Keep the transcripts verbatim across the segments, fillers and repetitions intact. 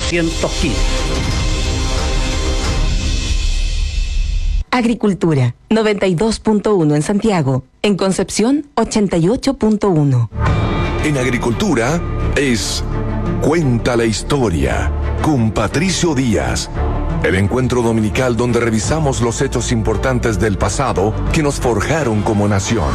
ciento quince. Agricultura, noventa y dos punto uno en Santiago. En Concepción, ochenta y ocho punto uno. En Agricultura es Cuenta la Historia con Patricio Díaz. El encuentro dominical donde revisamos los hechos importantes del pasado que nos forjaron como nación.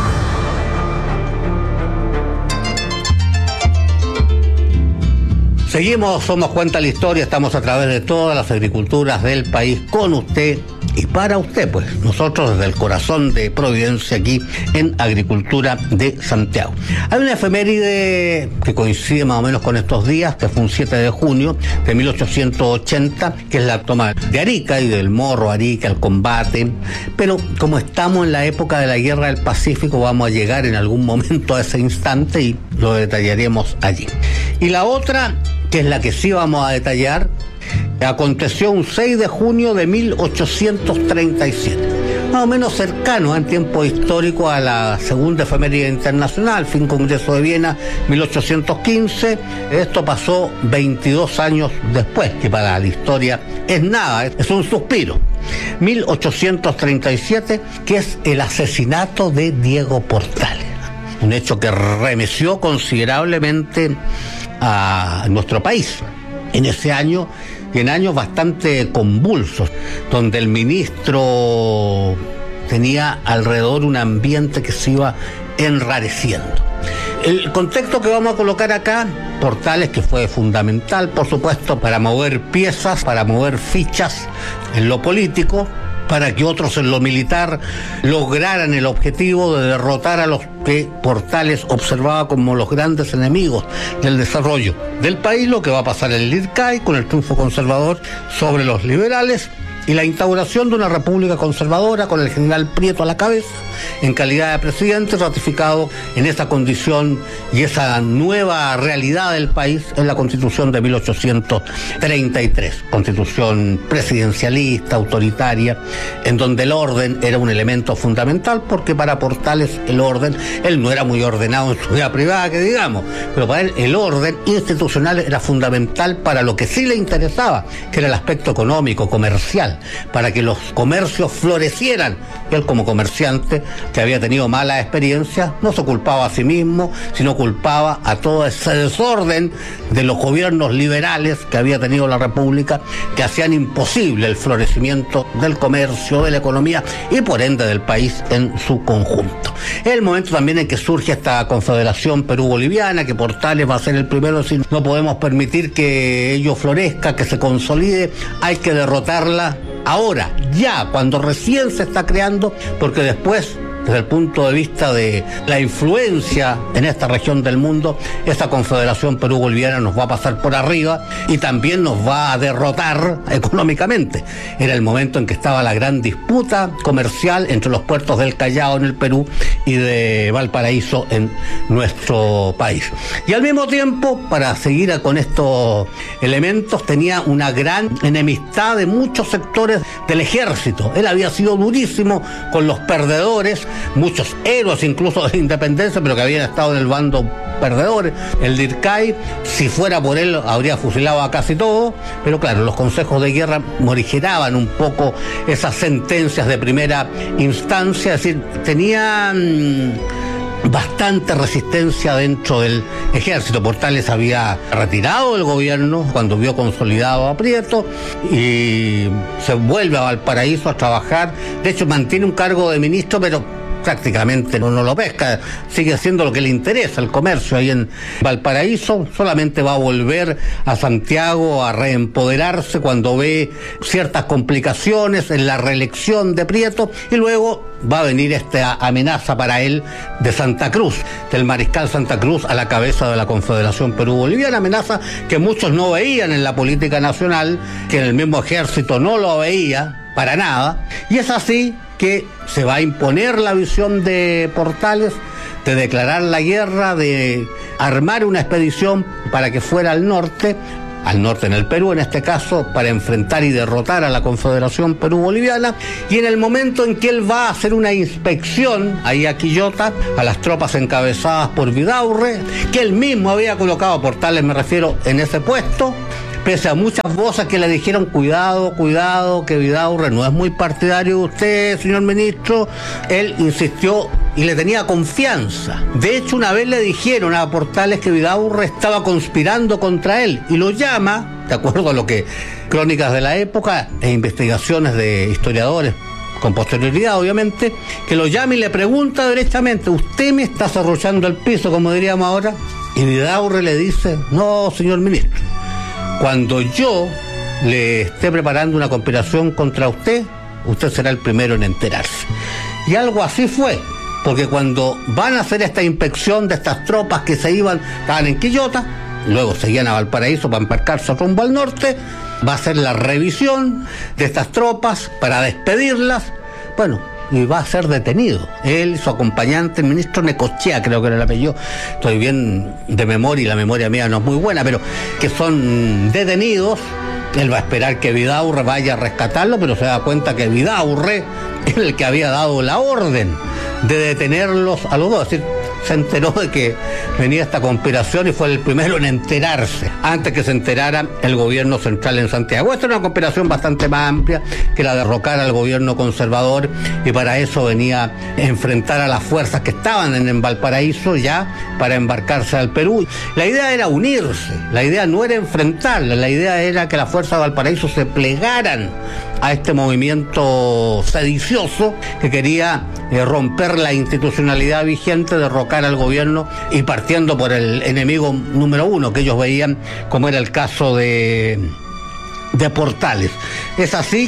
Seguimos, somos Cuenta la Historia, estamos a través de todas las agriculturas del país con usted y para usted, pues nosotros desde el corazón de Providencia aquí en Agricultura de Santiago. Hay una efeméride que coincide más o menos con estos días, que fue un siete de junio de mil ochocientos ochenta, que es la toma de Arica y del Morro Arica, el combate, pero como estamos en la época de la Guerra del Pacífico, vamos a llegar en algún momento a ese instante y lo detallaremos allí. Y la otra, que es la que sí vamos a detallar, aconteció un seis de junio de mil ochocientos treinta y siete, más o menos cercano en tiempo histórico a la segunda efeméride internacional, fin Congreso de Viena, mil ochocientos quince. Esto pasó veintidós años después, que para la historia es nada, es un suspiro. mil ochocientos treinta y siete, que es el asesinato de Diego Portales, un hecho que remeció considerablemente a nuestro país en ese año, y en años bastante convulsos, donde el ministro tenía alrededor un ambiente que se iba enrareciendo. El contexto que vamos a colocar acá, Portales, que fue fundamental, por supuesto, para mover piezas, para mover fichas en lo político, para que otros en lo militar lograran el objetivo de derrotar a los que Portales observaba como los grandes enemigos del desarrollo del país, lo que va a pasar en el IRCAI con el triunfo conservador sobre los liberales y la instauración de una república conservadora con el general Prieto a la cabeza, en calidad de presidente, ratificado en esa condición y esa nueva realidad del país en la Constitución de mil ochocientos treinta y tres, constitución presidencialista, autoritaria, en donde el orden era un elemento fundamental, porque para Portales el orden, él no era muy ordenado en su vida privada, que digamos, pero para él el orden institucional era fundamental para lo que sí le interesaba, que era el aspecto económico, comercial, para que los comercios florecieran. Él, como comerciante que había tenido malas experiencias, no se culpaba a sí mismo, sino culpaba a todo ese desorden de los gobiernos liberales que había tenido la República, que hacían imposible el florecimiento del comercio, de la economía y por ende del país en su conjunto. Es el momento también en que surge esta Confederación Perú-Boliviana, que Portales va a ser el primero a decir: no podemos permitir que ello florezca, que se consolide, hay que derrotarla ahora, ya, cuando recién se está creando, porque después, desde el punto de vista de la influencia en esta región del mundo, esta Confederación Perú-Boliviana nos va a pasar por arriba y también nos va a derrotar económicamente. Era el momento en que estaba la gran disputa comercial entre los puertos del Callao en el Perú y de Valparaíso en nuestro país. Y al mismo tiempo, para seguir con estos elementos, tenía una gran enemistad de muchos sectores del ejército. Él había sido durísimo con los perdedores, muchos héroes incluso de independencia, pero que habían estado en el bando perdedores. El DIRCAI, si fuera por él, habría fusilado a casi todos, pero claro, los consejos de guerra morigeraban un poco esas sentencias de primera instancia, es decir, tenían bastante resistencia dentro del ejército. Portales había retirado del gobierno cuando vio consolidado a Prieto y se vuelve a Valparaíso a trabajar. De hecho, mantiene un cargo de ministro, pero prácticamente no, no lo pesca, sigue haciendo lo que le interesa, el comercio ahí en Valparaíso. Solamente va a volver a Santiago a reempoderarse cuando ve ciertas complicaciones en la reelección de Prieto, y luego va a venir esta amenaza para él de Santa Cruz, del mariscal Santa Cruz a la cabeza de la Confederación Perú-Boliviana, amenaza que muchos no veían en la política nacional, que en el mismo ejército no lo veía para nada, y es así que se va a imponer la visión de Portales de declarar la guerra, de armar una expedición para que fuera al norte, al norte en el Perú en este caso, para enfrentar y derrotar a la Confederación Perú-Boliviana. Y en el momento en que él va a hacer una inspección ahí a Quillota, a las tropas encabezadas por Vidaurre, que él mismo había colocado, Portales me refiero, en ese puesto, pese a muchas voces que le dijeron cuidado, cuidado, que Vidaurre no es muy partidario de usted, señor ministro, él insistió y le tenía confianza. De hecho, una vez le dijeron a Portales que Vidaurre estaba conspirando contra él y lo llama, de acuerdo a lo que crónicas de la época e investigaciones de historiadores con posterioridad, obviamente, que lo llama y le pregunta directamente, ¿usted me está cerruchando el piso, como diríamos ahora? Y Vidaurre le dice, no, señor ministro, cuando yo le esté preparando una conspiración contra usted, usted será el primero en enterarse. Y algo así fue, porque cuando van a hacer esta inspección de estas tropas que se iban, estaban en Quillota, luego seguían a Valparaíso para embarcarse rumbo al norte, va a hacer la revisión de estas tropas para despedirlas, bueno, y va a ser detenido. Él, su acompañante, el ministro Necochea, creo que era el apellido, estoy bien de memoria y la memoria mía no es muy buena, pero que son detenidos. Él va a esperar que Vidaurre vaya a rescatarlo, pero se da cuenta que Vidaurre es el que había dado la orden de detenerlos a los dos, es decir, se enteró de que venía esta conspiración y fue el primero en enterarse, antes que se enterara el gobierno central en Santiago. Esta era una conspiración bastante más amplia, que era derrocar al gobierno conservador, y para eso venía a enfrentar a las fuerzas que estaban en, en Valparaíso ya para embarcarse al Perú. La idea era unirse, la idea no era enfrentarla, la idea era que las fuerzas de Valparaíso se plegaran a este movimiento sedicioso que quería eh, romper la institucionalidad vigente, derrocar al gobierno y partiendo por el enemigo número uno que ellos veían, como era el caso de, de Portales. Es así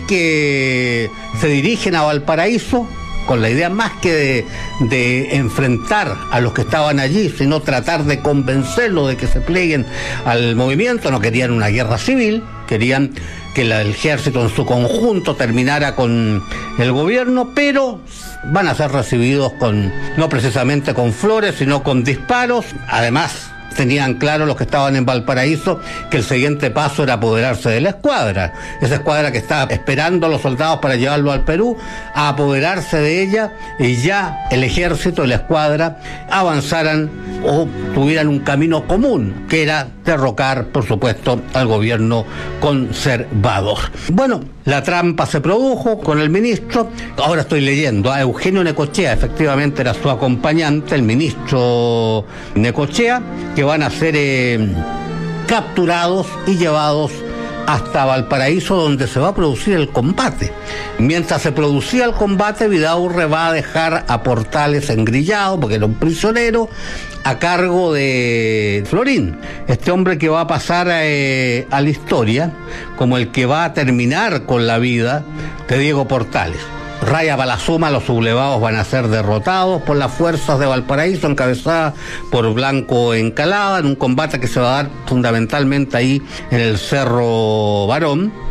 que se dirigen a Valparaíso con la idea más que de, de enfrentar a los que estaban allí, sino tratar de convencerlos de que se pleguen al movimiento. No querían una guerra civil, querían que el ejército en su conjunto terminara con el gobierno, pero van a ser recibidos con, no precisamente con flores, sino con disparos. Además, tenían claro los que estaban en Valparaíso que el siguiente paso era apoderarse de la escuadra, esa escuadra que estaba esperando a los soldados para llevarlo al Perú, a apoderarse de ella, y ya el ejército y la escuadra avanzaran o tuvieran un camino común, que era derrocar, por supuesto, al gobierno conservador. Bueno, la trampa se produjo con el ministro. Ahora estoy leyendo a Eugenio Necochea, efectivamente era su acompañante, el ministro Necochea, que van a ser eh, capturados y llevados hasta Valparaíso, donde se va a producir el combate. Mientras se producía el combate, Vidaurre va a dejar a Portales engrillado, porque era un prisionero, a cargo de Florín, este hombre que va a pasar eh, a la historia como el que va a terminar con la vida de Diego Portales. Raya Balazuma, los sublevados van a ser derrotados por las fuerzas de Valparaíso, encabezadas por Blanco Encalada, en un combate que se va a dar fundamentalmente ahí en el Cerro Barón.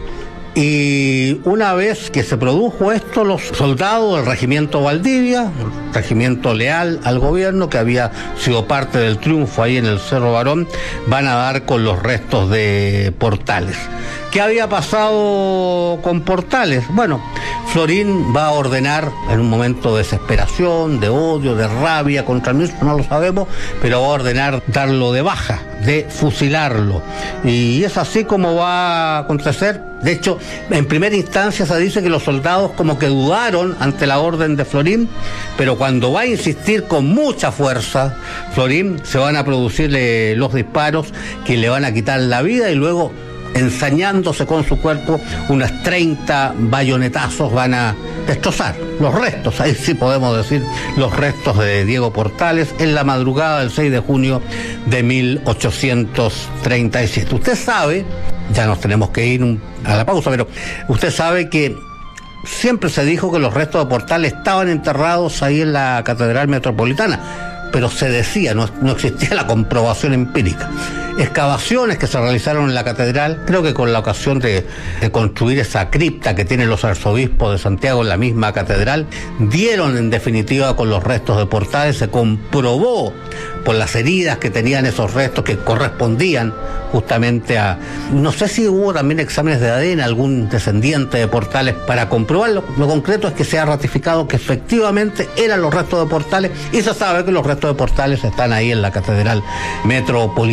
Y una vez que se produjo esto, los soldados del regimiento Valdivia, el regimiento leal al gobierno, que había sido parte del triunfo ahí en el Cerro Barón, van a dar con los restos de Portales. ¿Qué había pasado con Portales? Bueno, Florín va a ordenar, en un momento de desesperación, de odio, de rabia contra el ministro, no lo sabemos, pero va a ordenar darlo de baja, de fusilarlo. Y es así como va a acontecer. De hecho, en primera instancia se dice que los soldados como que dudaron ante la orden de Florín, pero cuando va a insistir con mucha fuerza Florín, se van a producirle los disparos que le van a quitar la vida, y luego, ensañándose con su cuerpo, unos treinta bayonetazos van a destrozar los restos, ahí sí podemos decir, los restos de Diego Portales en la madrugada del seis de junio de mil ochocientos treinta y siete. Usted sabe, ya nos tenemos que ir a la pausa, pero usted sabe que siempre se dijo que los restos de Portales estaban enterrados ahí en la Catedral Metropolitana, pero se decía, no, no existía la comprobación empírica. Excavaciones que se realizaron en la catedral, creo que con la ocasión de, de construir esa cripta que tienen los arzobispos de Santiago en la misma catedral, dieron en definitiva con los restos de Portales. Se comprobó por las heridas que tenían esos restos, que correspondían justamente a, no sé si hubo también exámenes de A D N, algún descendiente de Portales para comprobarlo. Lo concreto es que se ha ratificado que efectivamente eran los restos de Portales, y se sabe que los restos de Portales están ahí en la Catedral Metropolitana.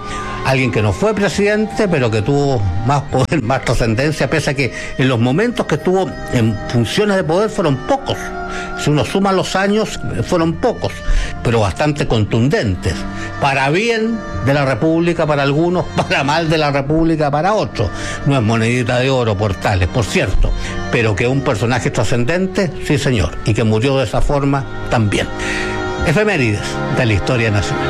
alguien que no fue presidente, pero que tuvo más poder, más trascendencia, pese a que en los momentos que estuvo en funciones de poder fueron pocos. Si uno suma los años, fueron pocos, pero bastante contundentes. Para bien de la República para algunos, para mal de la República para otros. No es monedita de oro, Portales, por cierto, pero que un personaje trascendente, sí señor, y que murió de esa forma también. Efemérides de la historia nacional.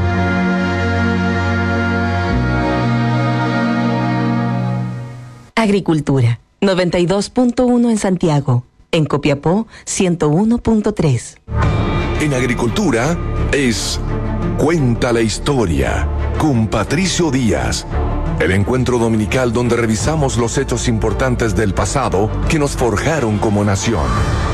Agricultura, noventa y dos punto uno en Santiago. En Copiapó, ciento uno punto tres. En Agricultura es Cuenta la Historia con Patricio Díaz. El encuentro dominical donde revisamos los hechos importantes del pasado que nos forjaron como nación.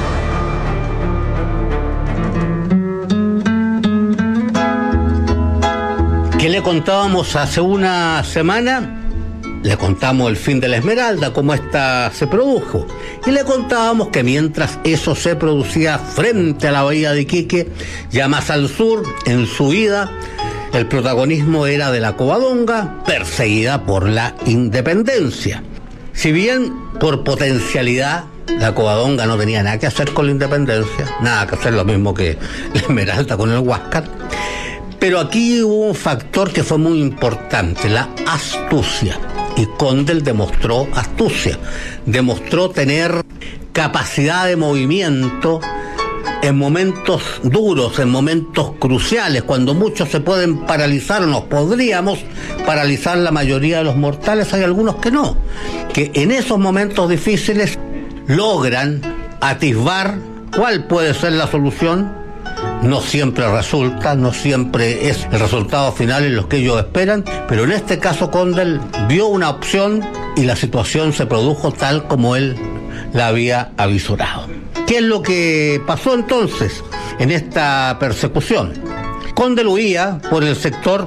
¿Qué le contábamos hace una semana? Le contamos el fin de la Esmeralda, cómo ésta se produjo. Y le contábamos que mientras eso se producía frente a la bahía de Iquique, ya más al sur, en su ida, el protagonismo era de la Covadonga, perseguida por la independencia. Si bien por potencialidad la Covadonga no tenía nada que hacer con la independencia, nada que hacer lo mismo que la Esmeralda con el Huáscar, pero aquí hubo un factor que fue muy importante, la astucia. Y Condell demostró astucia, demostró tener capacidad de movimiento en momentos duros, en momentos cruciales, cuando muchos se pueden paralizar o nos podríamos paralizar la mayoría de los mortales, hay algunos que no, que en esos momentos difíciles logran atisbar cuál puede ser la solución. No siempre resulta, no siempre es el resultado final en lo que ellos esperan, pero en este caso Condell vio una opción y la situación se produjo tal como él la había avisorado. ¿Qué es lo que pasó entonces en esta persecución? Condell huía por el sector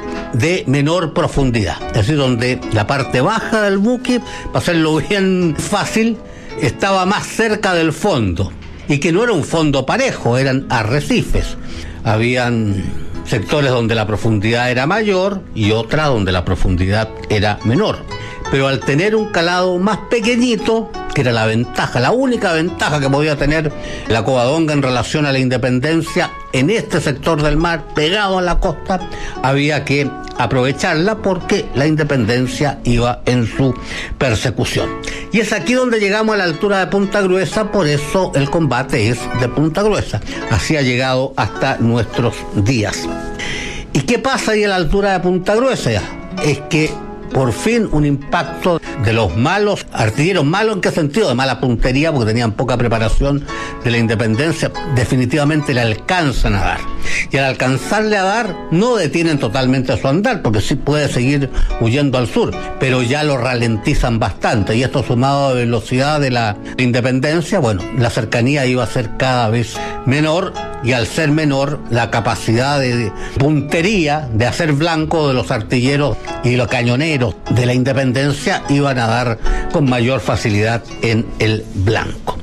de menor profundidad, es decir, donde la parte baja del buque, para hacerlo bien fácil, estaba más cerca del fondo. Y que no era un fondo parejo, eran arrecifes. Habían sectores donde la profundidad era mayor y otras donde la profundidad era menor. Pero al tener un calado más pequeñito, que era la ventaja, la única ventaja que podía tener la Covadonga en relación a la independencia, en este sector del mar, pegado a la costa, había que aprovecharla porque la independencia iba en su persecución. Y es aquí donde llegamos a la altura de Punta Gruesa, por eso el combate es de Punta Gruesa. Así ha llegado hasta nuestros días. ¿Y qué pasa ahí a la altura de Punta Gruesa? Es que por fin un impacto de los malos artilleros, ¿malo en qué sentido? De mala puntería, porque tenían poca preparación de la independencia, definitivamente le alcanzan a dar. Y al alcanzarle a dar, no detienen totalmente su andar, porque sí puede seguir huyendo al sur, pero ya lo ralentizan bastante, y esto sumado a la velocidad de la independencia, bueno, la cercanía iba a ser cada vez menor, y al ser menor, la capacidad de puntería, de hacer blanco de los artilleros y los cañoneros de la independencia iban a dar con mayor facilidad en el blanco.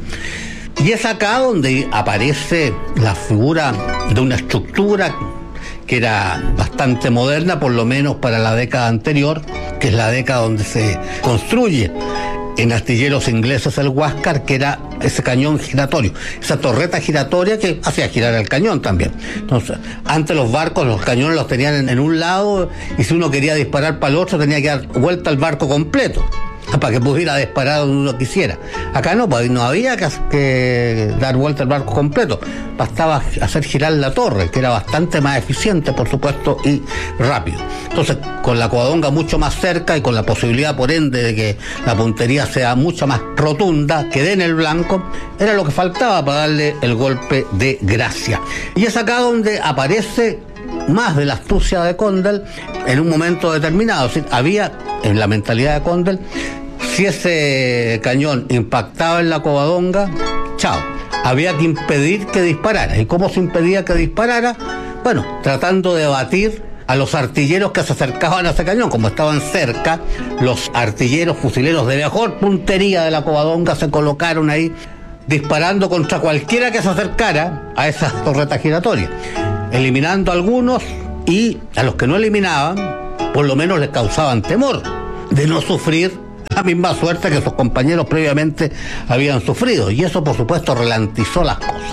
Y es acá donde aparece la figura de una estructura que era bastante moderna, por lo menos para la década anterior, que es la década donde se construye en astilleros ingleses el Huáscar, que era ese cañón giratorio, esa torreta giratoria que hacía girar el cañón también. Entonces, antes los barcos, los cañones los tenían en, en un lado, y si uno quería disparar para el otro tenía que dar vuelta al barco completo para que pudiera disparar donde uno quisiera. Acá no, pues no había que, que dar vuelta al barco completo, bastaba hacer girar la torre, que era bastante más eficiente, por supuesto, y rápido. Entonces, con la Covadonga mucho más cerca y con la posibilidad, por ende, de que la puntería sea mucho más rotunda, que dé en el blanco, era lo que faltaba para darle el golpe de gracia. Y es acá donde aparece más de la astucia de Condell en un momento determinado. Es decir, había en la mentalidad de Condell, si ese cañón impactaba en la Covadonga, chao, había que impedir que disparara. ¿Y cómo se impedía que disparara? Bueno, tratando de batir a los artilleros que se acercaban a ese cañón. Como estaban cerca, los artilleros fusileros de mejor puntería de la Covadonga se colocaron ahí disparando contra cualquiera que se acercara a esa torreta giratoria, eliminando a algunos, y a los que no eliminaban por lo menos les causaban temor de no sufrir la misma suerte que sus compañeros previamente habían sufrido, y eso por supuesto ralentizó las cosas.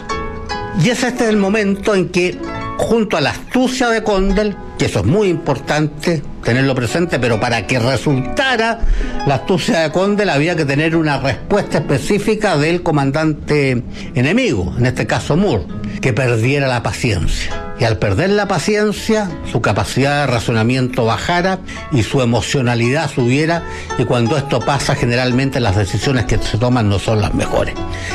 Y es este el momento en que, junto a la astucia de Condell, que eso es muy importante tenerlo presente, pero para que resultara la astucia de Condell había que tener una respuesta específica del comandante enemigo, en este caso Moore, que perdiera la paciencia. Y al perder la paciencia, su capacidad de razonamiento bajara y su emocionalidad subiera, y cuando esto pasa, generalmente las decisiones que se toman no son las mejores.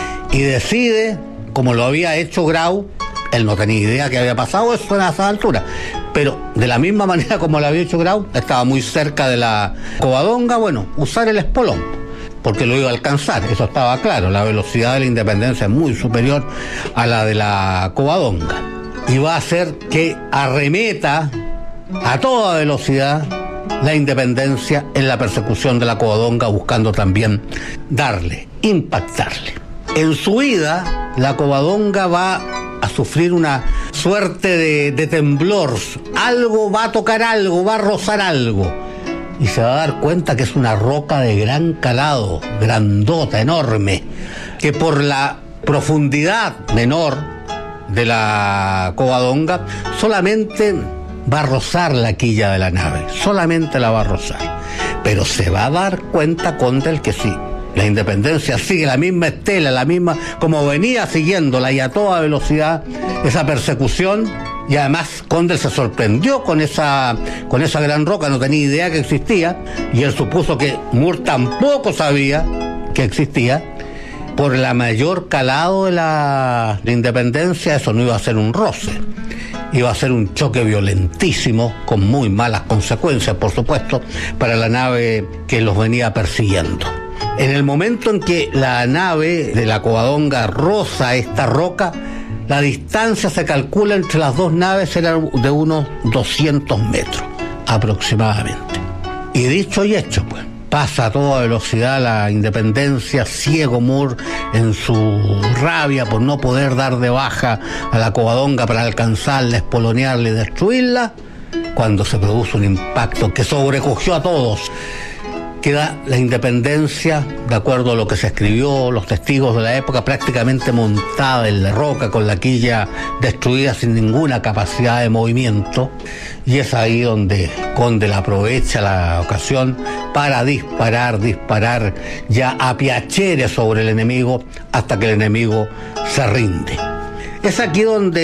Y decide, como lo había hecho Grau, él no tenía idea que había pasado eso a esa altura, pero de la misma manera como lo había hecho Grau, estaba muy cerca de la Covadonga, bueno, usar el espolón, porque lo iba a alcanzar, eso estaba claro. La velocidad de la Independencia es muy superior a la de la Covadonga, y va a hacer que arremeta a toda velocidad la Independencia en la persecución de la Covadonga, buscando también darle, impactarle. En su huida, la Covadonga va a sufrir una suerte de, de temblor, algo va a tocar algo, va a rozar algo, y se va a dar cuenta que es una roca de gran calado, grandota, enorme, que por la profundidad menor de la Covadonga solamente va a rozar la quilla de la nave, solamente la va a rozar, pero se va a dar cuenta Condell que sí, la Independencia sigue la misma estela, la misma, como venía siguiéndola, y a toda velocidad, esa persecución. Y además Condell se sorprendió con esa, con esa gran roca, no tenía idea que existía, y él supuso que Moore tampoco sabía que existía. Por la mayor calado de la, la Independencia, eso no iba a ser un roce, iba a ser un choque violentísimo, con muy malas consecuencias, por supuesto, para la nave que los venía persiguiendo. En el momento en que la nave de la Covadonga roza esta roca, la distancia se calcula entre las dos naves era de unos doscientos metros aproximadamente. Y dicho y hecho, pues, pasa a toda velocidad la Independencia, ciego Moore en su rabia por no poder dar de baja a la Covadonga para alcanzarla, espolonearla y destruirla, cuando se produce un impacto que sobrecogió a todos. Queda la Independencia, de acuerdo a lo que se escribió, los testigos de la época, prácticamente montada en la roca, con la quilla destruida, sin ninguna capacidad de movimiento, y es ahí donde Condell aprovecha la ocasión para disparar, disparar ya a piacere sobre el enemigo, hasta que el enemigo se rinde. Es aquí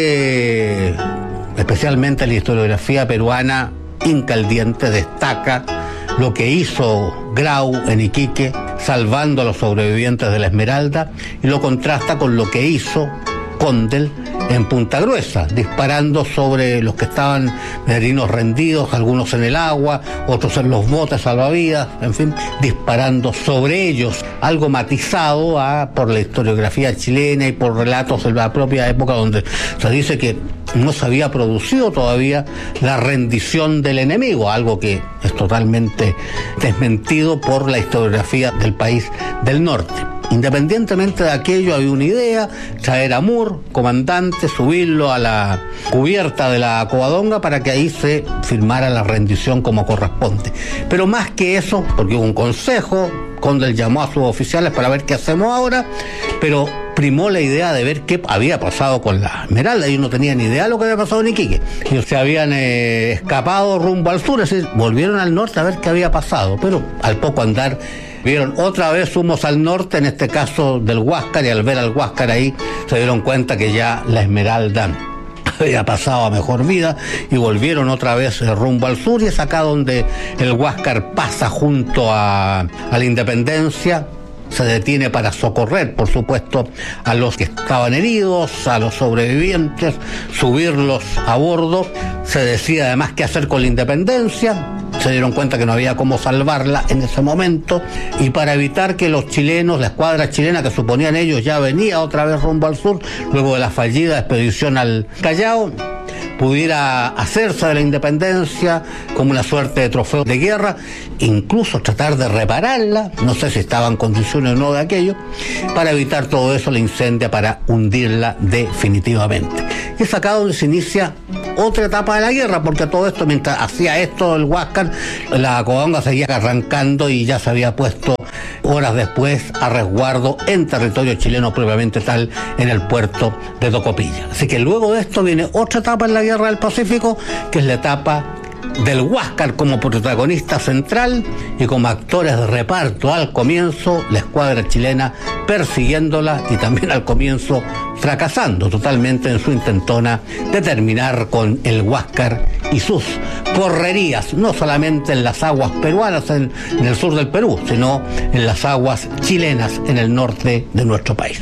donde, especialmente la historiografía peruana incaldiente, destaca lo que hizo Grau en Iquique, salvando a los sobrevivientes de la Esmeralda, y lo contrasta con lo que hizo Condell en Punta Gruesa, disparando sobre los que estaban marinos rendidos, algunos en el agua, otros en los botes salvavidas, en fin, disparando sobre ellos, algo matizado a, por la historiografía chilena y por relatos de la propia época, donde se dice que no se había producido todavía la rendición del enemigo, algo que es totalmente desmentido por la historiografía del país del norte. Independientemente de aquello, había una idea: traer a Moore, comandante, subirlo a la cubierta de la Covadonga para que ahí se firmara la rendición como corresponde. Pero más que eso, porque hubo un consejo, Condell llamó a sus oficiales para ver qué hacemos ahora, pero primó la idea de ver qué había pasado con la Esmeralda. Ellos no tenían ni idea de lo que había pasado en Iquique. Ellos se habían eh, escapado rumbo al sur, es decir, volvieron al norte a ver qué había pasado, pero al poco andar vieron otra vez humos al norte, en este caso del Huáscar, y al ver al Huáscar ahí se dieron cuenta que ya la Esmeralda había pasado a mejor vida, y volvieron otra vez rumbo al sur, y es acá donde el Huáscar pasa junto a, a la Independencia. Se detiene para socorrer, por supuesto, a los que estaban heridos, a los sobrevivientes, subirlos a bordo. Se decide además qué hacer con la Independencia. Se dieron cuenta que no había cómo salvarla en ese momento, y para evitar que los chilenos, la escuadra chilena que suponían ellos ya venía otra vez rumbo al sur, luego de la fallida expedición al Callao, pudiera hacerse de la Independencia como una suerte de trofeo de guerra, incluso tratar de repararla, no sé si estaba en condiciones o no de aquello. Para evitar todo eso, la incendia para hundirla definitivamente. Y es acá donde se inicia otra etapa de la guerra, porque todo esto, mientras hacía esto el Huáscar, la Covadonga seguía arrancando y ya se había puesto horas después a resguardo en territorio chileno propiamente tal, en el puerto de Tocopilla. Así que luego de esto viene otra etapa en la Guerra del Pacífico, que es la etapa del Huáscar como protagonista central y como actores de reparto al comienzo, la escuadra chilena persiguiéndola y también al comienzo fracasando totalmente en su intentona de terminar con el Huáscar y sus correrías, no solamente en las aguas peruanas en, en el sur del Perú, sino en las aguas chilenas en el norte de nuestro país.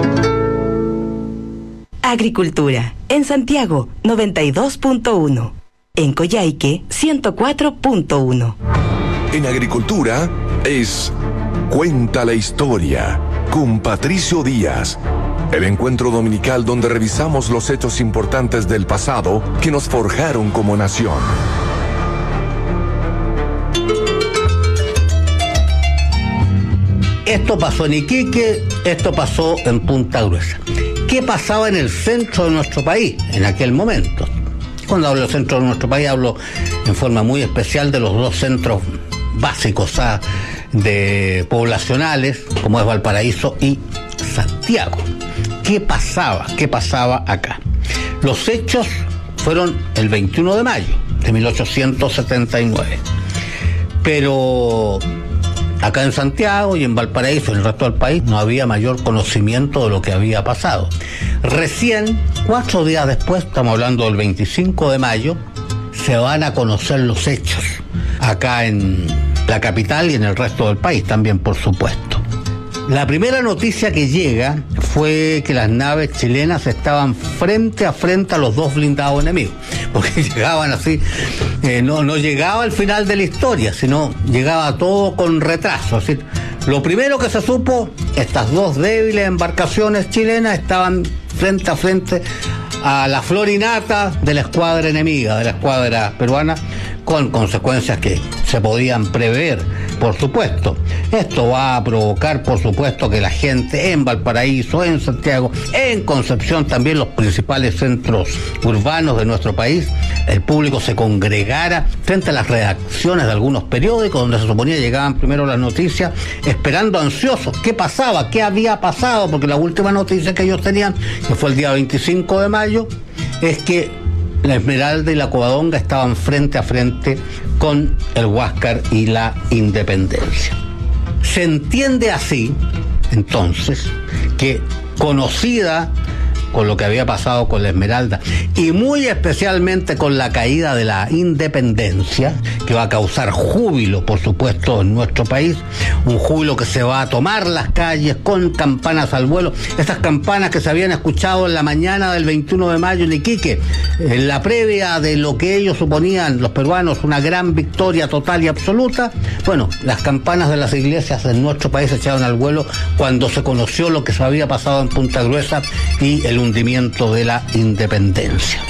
Agricultura, en Santiago, noventa y dos punto uno. En Coyhaique, ciento cuatro punto uno. En Agricultura es Cuenta la Historia con Patricio Díaz. El encuentro dominical donde revisamos los hechos importantes del pasado que nos forjaron como nación. Esto pasó en Iquique, esto pasó en Punta Gruesa. ¿Qué pasaba en el centro de nuestro país en aquel momento? Cuando hablo del centro de nuestro país, hablo en forma muy especial de los dos centros básicos ¿sabes? de poblacionales, como es Valparaíso y Santiago. ¿Qué pasaba? ¿Qué pasaba acá? Los hechos fueron el veintiuno de mayo de mil ochocientos setenta y nueve. Pero acá en Santiago y en Valparaíso y en el resto del país no había mayor conocimiento de lo que había pasado. Recién, cuatro días después, estamos hablando del veinticinco de mayo, se van a conocer los hechos acá en la capital y en el resto del país también, por supuesto. La primera noticia que llega fue que las naves chilenas estaban frente a frente a los dos blindados enemigos, porque llegaban así, eh, no, no llegaba al final de la historia, sino llegaba todo con retraso. Así, lo primero que se supo, estas dos débiles embarcaciones chilenas estaban frente a frente a la florinata de la escuadra enemiga, de la escuadra peruana, con consecuencias que se podían prever, por supuesto. Esto va a provocar, por supuesto, que la gente en Valparaíso, en Santiago, en Concepción, también los principales centros urbanos de nuestro país, el público se congregara frente a las redacciones de algunos periódicos donde se suponía llegaban primero las noticias, esperando ansiosos qué pasaba, qué había pasado, porque la última noticia que ellos tenían, que fue el día veinticinco de mayo, es que la Esmeralda y la Covadonga estaban frente a frente con el Huáscar y la Independencia. Se entiende así, entonces, que conocida con lo que había pasado con la Esmeralda y muy especialmente con la caída de la Independencia, que va a causar júbilo, por supuesto, en nuestro país, un júbilo que se va a tomar las calles con campanas al vuelo, esas campanas que se habían escuchado en la mañana del veintiuno de mayo en Iquique, en la previa de lo que ellos suponían, los peruanos, una gran victoria total y absoluta. Bueno, las campanas de las iglesias en nuestro país se echaron al vuelo cuando se conoció lo que se había pasado en Punta Gruesa y el hundimiento de la Independencia.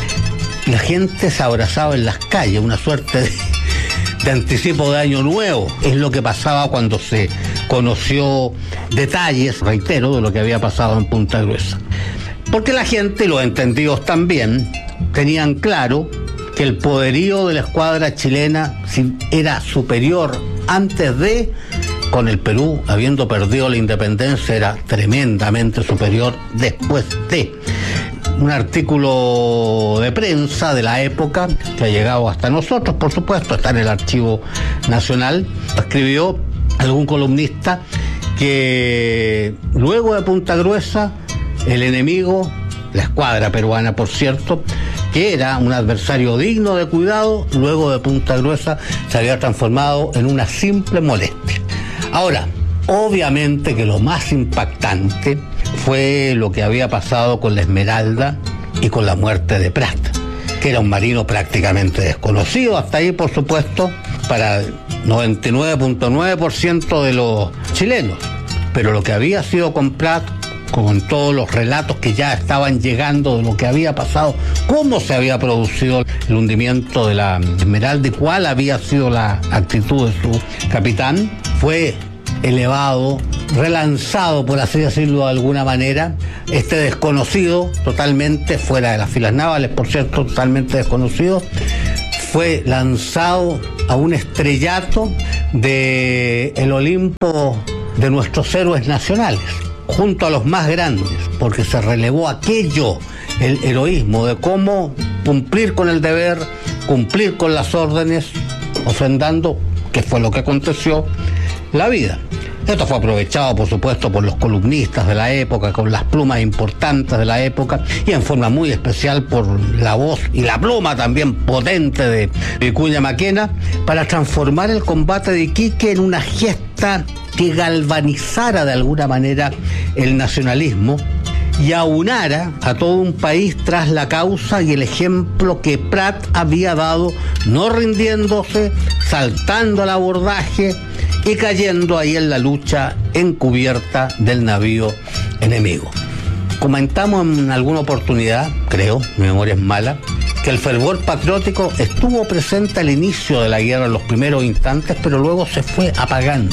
La gente se abrazaba en las calles, una suerte de, de anticipo de Año Nuevo. Es lo que pasaba cuando se conoció detalles, reitero, de lo que había pasado en Punta Gruesa. Porque la gente, y los entendidos también, tenían claro que el poderío de la escuadra chilena era superior antes de, con el Perú habiendo perdido la independencia, era tremendamente superior después de. Un artículo de prensa de la época que ha llegado hasta nosotros, por supuesto, está en el Archivo Nacional, escribió algún columnista que luego de Punta Gruesa el enemigo, la escuadra peruana por cierto, que era un adversario digno de cuidado, luego de Punta Gruesa se había transformado en una simple molestia. Ahora, obviamente que lo más impactante fue lo que había pasado con la Esmeralda y con la muerte de Prat, que era un marino prácticamente desconocido hasta ahí, por supuesto, para el noventa y nueve punto nueve por ciento de los chilenos. Pero lo que había sido con Prat, con todos los relatos que ya estaban llegando de lo que había pasado, cómo se había producido el hundimiento de la Esmeralda y cuál había sido la actitud de su capitán, fue elevado relanzado, por así decirlo de alguna manera, este desconocido, totalmente fuera de las filas navales, por cierto, totalmente desconocido, fue lanzado a un estrellato de el Olimpo de nuestros héroes nacionales, junto a los más grandes, porque se relevó aquello, el heroísmo de cómo cumplir con el deber, cumplir con las órdenes, ofrendando, que fue lo que aconteció, la vida. Esto fue aprovechado, por supuesto, por los columnistas de la época, con las plumas importantes de la época, y en forma muy especial por la voz y la pluma también potente de Vicuña Maquena, para transformar el combate de Iquique en una gesta que galvanizara de alguna manera el nacionalismo y aunara a todo un país tras la causa y el ejemplo que Prat había dado, no rindiéndose, saltando al abordaje y cayendo ahí en la lucha encubierta del navío enemigo. Comentamos en alguna oportunidad, creo, mi memoria es mala, que el fervor patriótico estuvo presente al inicio de la guerra en los primeros instantes, pero luego se fue apagando.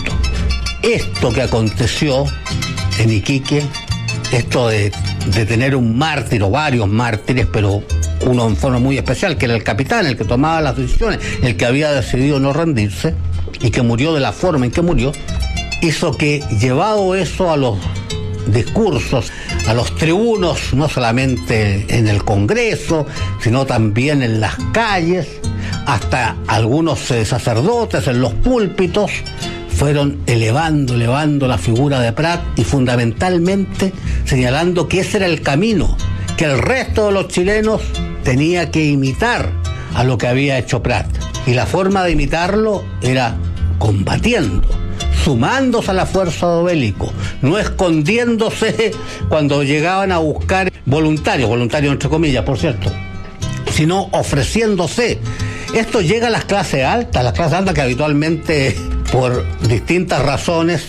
Esto que aconteció en Iquique, esto de, de tener un mártir o varios mártires, pero uno en forma muy especial, que era el capitán, el que tomaba las decisiones, el que había decidido no rendirse y que murió de la forma en que murió, hizo que, llevado eso a los discursos, a los tribunos, no solamente en el Congreso, sino también en las calles, hasta algunos sacerdotes en los púlpitos, fueron elevando, elevando la figura de Prat y fundamentalmente señalando que ese era el camino, que el resto de los chilenos tenía que imitar a lo que había hecho Prat. Y la forma de imitarlo era combatiendo, sumándose a la fuerza de bélico, no escondiéndose cuando llegaban a buscar voluntarios, voluntarios entre comillas, por cierto, sino ofreciéndose. Esto llega a las clases altas, las clases altas que habitualmente, por distintas razones,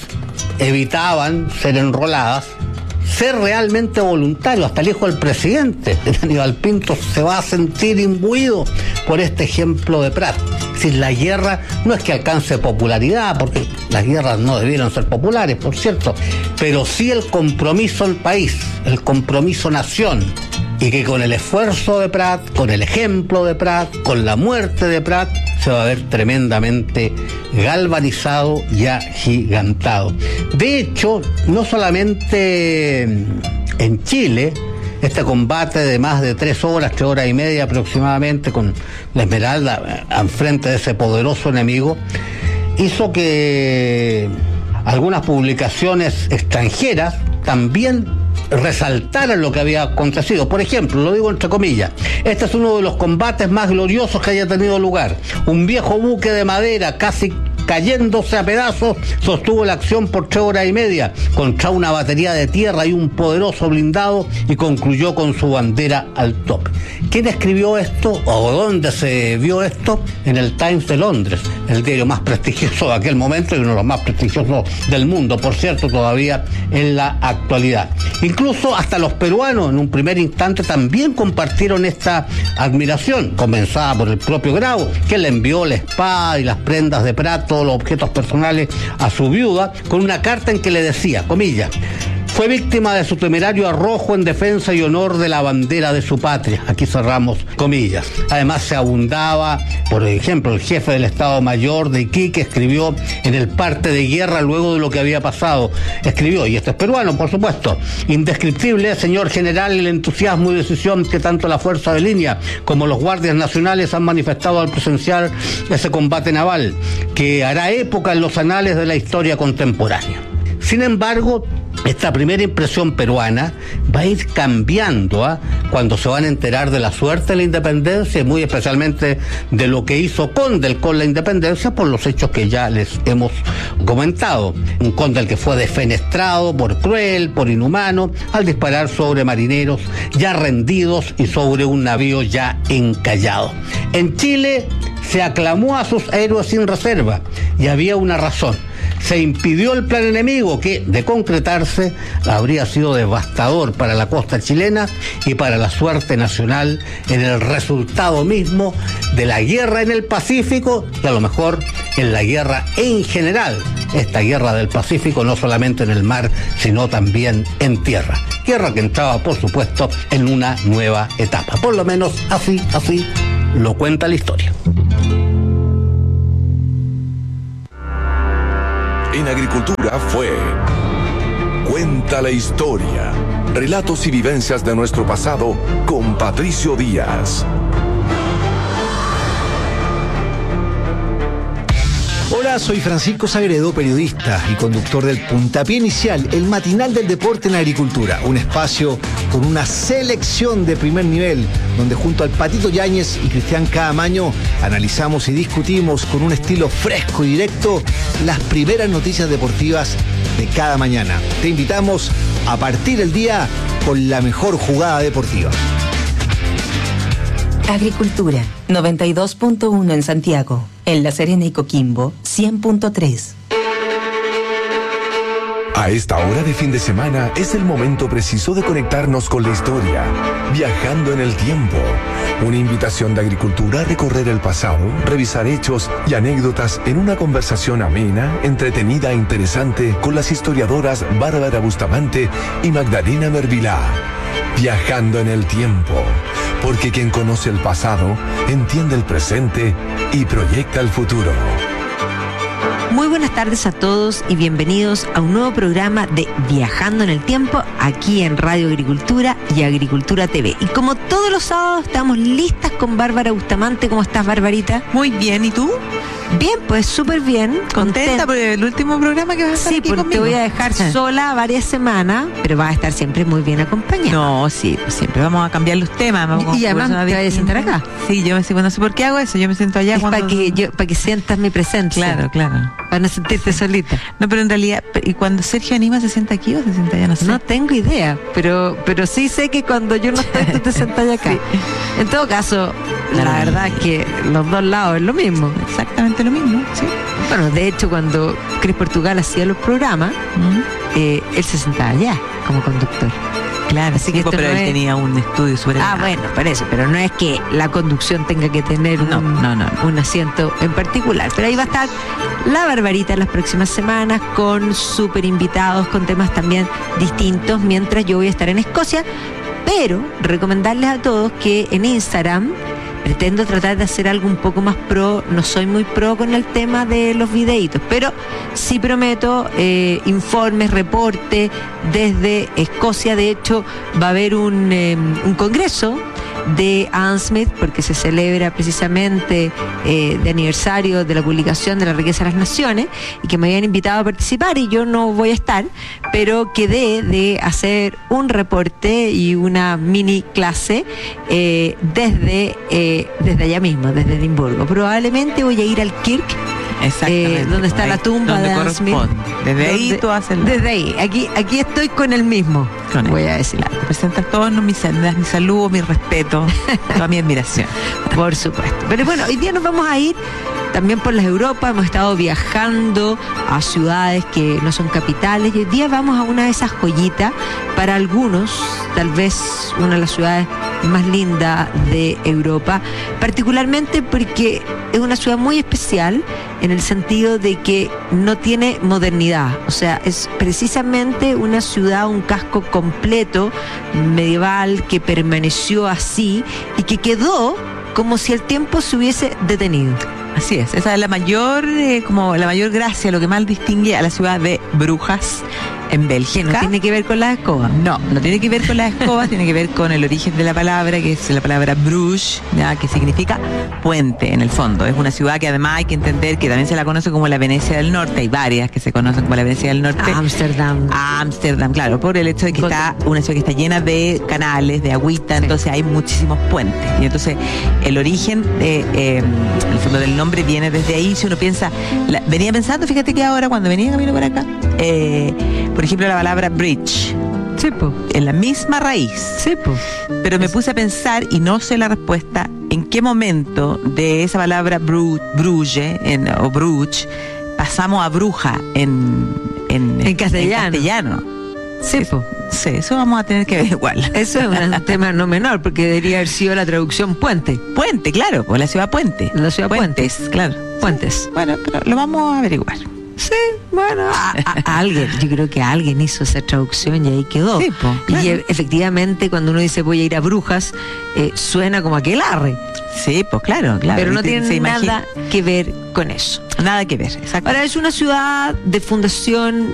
evitaban ser enroladas, ser realmente voluntario. Hasta el hijo del presidente, Aníbal Pinto, se va a sentir imbuido por este ejemplo de Prat. Es decir, la guerra no es que alcance popularidad, porque las guerras no debieron ser populares, por cierto, pero sí el compromiso al país, el compromiso nación, y que con el esfuerzo de Prat, con el ejemplo de Prat, con la muerte de Prat, se va a ver tremendamente galvanizado y agigantado. De hecho, no solamente en Chile, este combate de más de tres horas, tres horas y media aproximadamente, con la Esmeralda al frente de ese poderoso enemigo, hizo que algunas publicaciones extranjeras también resaltaran lo que había acontecido. Por ejemplo, lo digo entre comillas, este es uno de los combates más gloriosos que haya tenido lugar. Un viejo buque de madera, casi cayéndose a pedazos, sostuvo la acción por tres horas y media contra una batería de tierra y un poderoso blindado, y concluyó con su bandera al tope. ¿Quién escribió esto o dónde se vio esto? En el Times de Londres, el diario más prestigioso de aquel momento y uno de los más prestigiosos del mundo, por cierto, todavía en la actualidad. Incluso hasta los peruanos en un primer instante también compartieron esta admiración, comenzada por el propio Grau, que le envió la espada y las prendas de Prat, todos los objetos personales, a su viuda, con una carta en que le decía, comillas, fue víctima de su temerario arrojo en defensa y honor de la bandera de su patria. Aquí cerramos comillas. Además se abundaba, por ejemplo, el jefe del Estado Mayor de Iquique escribió en el parte de guerra luego de lo que había pasado. Escribió, y esto es peruano, por supuesto, indescriptible, señor general, el entusiasmo y decisión que tanto la Fuerza de Línea como los guardias nacionales han manifestado al presenciar ese combate naval, que hará época en los anales de la historia contemporánea. Sin embargo, esta primera impresión peruana va a ir cambiando ¿eh? cuando se van a enterar de la suerte de la independencia y muy especialmente de lo que hizo Condel con la independencia por los hechos que ya les hemos comentado. Un Condel que fue defenestrado por cruel, por inhumano, al disparar sobre marineros ya rendidos y sobre un navío ya encallado. En Chile se aclamó a sus héroes sin reserva, y había una razón. Se impidió el plan enemigo que, de concretarse, habría sido devastador para la costa chilena y para la suerte nacional en el resultado mismo de la guerra en el Pacífico y a lo mejor en la guerra en general. Esta guerra del Pacífico no solamente en el mar, sino también en tierra. Guerra que entraba, por supuesto, en una nueva etapa. Por lo menos así, así lo cuenta la historia. En Agricultura fue Cuenta la Historia. Relatos y vivencias de nuestro pasado con Patricio Díaz. Hola, soy Francisco Sagredo, periodista y conductor del Puntapié Inicial, el matinal del deporte en agricultura. Un espacio con una selección de primer nivel, donde junto al Patito Yáñez y Cristian Caamaño analizamos y discutimos con un estilo fresco y directo las primeras noticias deportivas de cada mañana. Te invitamos a partir el día con la mejor jugada deportiva. Agricultura, noventa y dos punto uno en Santiago. En La Serena y Coquimbo, cien punto tres. A esta hora de fin de semana es el momento preciso de conectarnos con la historia, viajando en el tiempo. Una invitación de Agricultura a recorrer el pasado, revisar hechos y anécdotas en una conversación amena, entretenida e interesante con las historiadoras Bárbara Bustamante y Magdalena Mervilá. Viajando en el tiempo, porque quien conoce el pasado entiende el presente y proyecta el futuro. Muy buenas tardes a todos y bienvenidos a un nuevo programa de Viajando en el Tiempo aquí en Radio Agricultura y Agricultura T V. Y como todos los sábados estamos listas con Bárbara Bustamante. ¿Cómo estás, Barbarita? Muy bien, ¿y tú? Bien, pues súper bien. ¿Contenta por el último programa que vas a estar Sí, aquí porque conmigo? te voy a dejar sola varias semanas, pero vas a estar siempre muy bien acompañada. No, sí, siempre vamos a cambiar los temas. Vamos Y además te vas a sentar acá. Sí, yo me siento, no sé por qué hago eso, yo me siento allá Es cuando... para que, yo, para que sientas mi presencia. Claro, claro. Para no sentirte solita. No, pero en realidad, ¿y cuando Sergio anima se sienta aquí o se sienta allá? No sé. No tengo idea, pero pero sí sé que cuando yo no estoy, tú te sentas acá. Sí. En todo caso, la verdad es que los dos lados es lo mismo. Exactamente lo mismo, sí. Bueno, de hecho, cuando Cris Portugal hacía los programas, Mm. eh, él se sentaba allá como conductor. Claro, Así que tipo, esto pero no él es- tenía un estudio súper Ah, elevado. bueno, parece, pero no es que la conducción tenga que tener No, un, no, no, no. un asiento en particular. Pero ahí va a estar la Barbarita en las próximas semanas con súper invitados, con temas también distintos, mientras yo voy a estar en Escocia. Pero recomendarles a todos que en Instagram pretendo tratar de hacer algo un poco más pro. No soy muy pro con el tema de los videitos, pero sí prometo eh, informes, reportes desde Escocia. De hecho, va a haber un, eh, un congreso de Adam Smith, porque se celebra precisamente eh, de aniversario de la publicación de La Riqueza de las Naciones, y que me habían invitado a participar y yo no voy a estar, pero quedé de hacer un reporte y una mini clase eh, desde, eh, desde allá mismo, desde Edimburgo. Probablemente voy a ir al Kirk, Exactamente. eh, donde está ahí, la tumba donde de Adam Smith. corresponde. Desde ahí Donde- tú haces la- Desde ahí, aquí, aquí estoy con el mismo, Con él. voy a decir. Claro, te presentas todos no, mis, me das mi saludo, mi respeto, toda mi admiración. Por supuesto. Pero bueno, hoy día nos vamos a ir también por las Europas. Hemos estado viajando a ciudades que no son capitales y hoy día vamos a una de esas joyitas para algunos, tal vez una de las ciudades más lindas de Europa, particularmente porque es una ciudad muy especial en el sentido de que no tiene modernidad, o sea, es precisamente una ciudad, un casco completo medieval que permaneció así y que quedó como si el tiempo se hubiese detenido. Así es, esa es la mayor, eh, como la mayor gracia, lo que más distingue a la ciudad de Brujas en Que Bélgica. no tiene que ver con las escobas. No, no tiene que ver con las escobas, tiene que ver con el origen de la palabra, que es la palabra Bruges, ¿ya? Que significa puente en el fondo. Es una ciudad que además hay que entender que también se la conoce como la Venecia del Norte. Hay varias que se conocen como la Venecia del Norte. Ámsterdam. Ámsterdam, claro, por el hecho de que Con- está una ciudad que está llena de canales, de agüita, entonces hay muchísimos puentes. Y entonces el origen, de, eh, el fondo del nombre viene desde ahí. Si uno piensa, la- venía pensando, fíjate que ahora cuando venía camino por acá, eh, por ejemplo la palabra bridge, Sí, po. en la misma raíz. Sí, po. Pero me puse a pensar y no sé la respuesta en qué momento de esa palabra bru, bruge en, o bruge pasamos a bruja en, en, En castellano. en castellano. Sí, po. Sí, eso vamos a tener que ver igual. Eso es un tema no menor, porque debería haber sido la traducción puente. Puente, claro, o la ciudad Puente. La ciudad Puentes, Puente. claro. Puentes. Bueno, pero lo vamos a averiguar. Sí, bueno, a, a- a alguien, yo creo que alguien hizo esa traducción y ahí quedó. Sí, po, claro. Y e- efectivamente, cuando uno dice voy a ir a Brujas, eh, suena como aquelarre, Sí, pues claro, claro. pero no Te- tiene se imagina- nada que ver con eso. Nada que ver, exacto. Ahora, es una ciudad de fundación